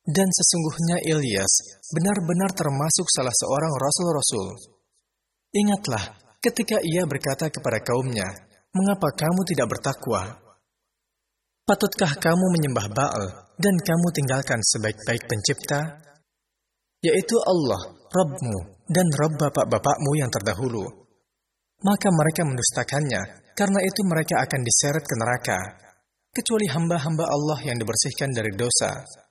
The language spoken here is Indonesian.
Dan sesungguhnya Ilyas benar-benar termasuk salah seorang rasul-rasul. Ingatlah ketika ia berkata kepada kaumnya, "Mengapa kamu tidak bertakwa? Patutkah kamu menyembah Baal dan kamu tinggalkan sebaik-baik pencipta, yaitu Allah, Rabbmu dan Rabb bapak-bapakmu yang terdahulu?" Maka mereka mendustakannya, karena itu mereka akan diseret ke neraka, kecuali hamba-hamba Allah yang dibersihkan dari dosa.